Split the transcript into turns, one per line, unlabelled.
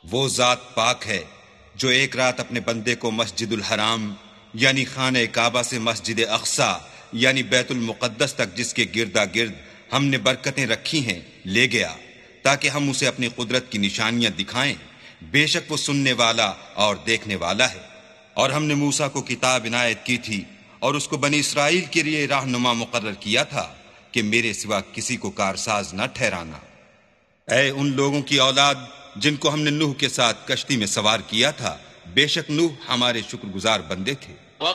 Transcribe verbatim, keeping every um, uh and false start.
वो जात पाक है जो एक रात अपने बंदे को मस्जिदुल हराम यानी खाने काबा से मस्जिद अक्सा यानी बैतुल मुक़द्दस तक, जिसके गिरदा गिर्द हमने बरकतें रखी हैं, ले गया ताकि हम उसे अपनी कुदरत की निशानियां दिखाएं। बेशक वो सुनने वाला और देखने वाला है। और हमने मूसा को किताब इनायत की थी और उसको बनी इसराइल के लिए राहनुमा मुकर्रर किया था कि मेरे सिवा किसी को कारसाज न ठहराना। ऐ उन लोगों की औलाद जिनको हमने नूह के साथ कश्ती में सवार किया था, बेशक नूह हमारे शुक्रगुजार बंदे थे।